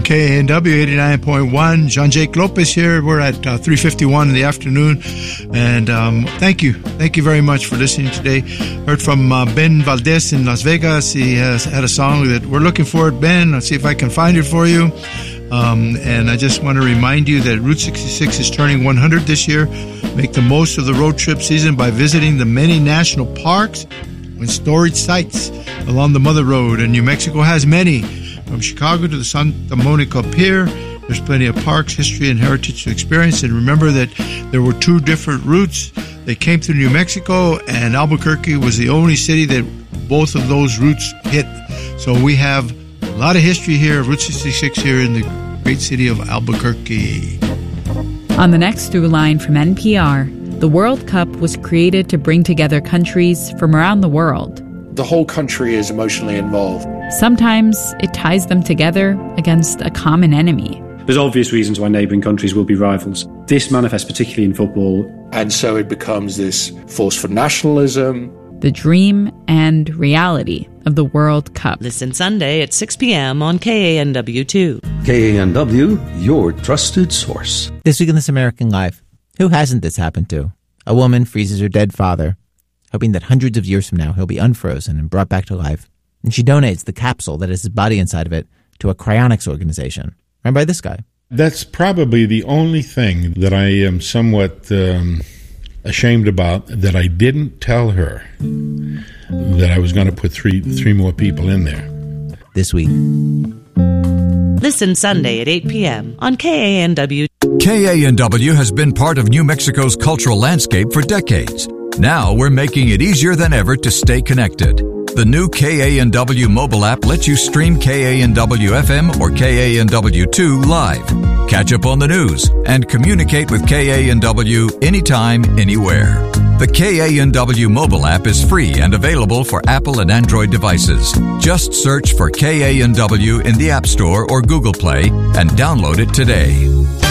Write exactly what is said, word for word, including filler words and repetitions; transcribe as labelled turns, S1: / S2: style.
S1: K A N W eighty-nine point one. Jean-Jacques Lopez here. We're at uh, three fifty-one in the afternoon. And um, thank you. Thank you very much for listening today. Heard from uh, Ben Valdez in Las Vegas. He has had a song that we're looking for it, Ben. I'll see if I can find it for you. Um, and I just want to remind you that Route sixty-six is turning one hundred this year. Make the most of the road trip season by visiting the many national parks and storage sites along the Mother Road. And New Mexico has many. From Chicago to the Santa Monica Pier, there's plenty of parks, history, and heritage to experience. And remember that there were two different routes. They came through New Mexico, and Albuquerque was the only city that both of those routes hit. So we have a lot of history here, Route sixty-six here in the great city of Albuquerque.
S2: On the next through line from N P R, the World Cup was created to bring together countries from around the world.
S3: The whole country is emotionally involved.
S2: Sometimes it ties them together against a common enemy.
S4: There's obvious reasons why neighbouring countries will be rivals. This manifests particularly in football.
S3: And so it becomes this force for nationalism.
S2: The dream and reality of the World Cup.
S5: Listen Sunday at six p.m. on K A N W two.
S6: K A N W, your trusted source.
S7: This week in This American Life, who hasn't this happened to? A woman freezes her dead father, hoping that hundreds of years from now he'll be unfrozen and brought back to life. And she donates the capsule that has his body inside of it to a cryonics organization run by this guy.
S8: That's probably the only thing that I am somewhat um, ashamed about, that I didn't tell her that I was going to put three three more people in there.
S7: This week.
S5: Listen Sunday at eight p.m. on K A N W.
S9: K A N W has been part of New Mexico's cultural landscape for decades. Now we're making it easier than ever to stay connected. The new K A N W mobile app lets you stream K A N W F M or K A N W two live, catch up on the news, and communicate with K A N W anytime, anywhere. The K A N W mobile app is free and available for Apple and Android devices. Just search for K A N W in the App Store or Google Play and download it today.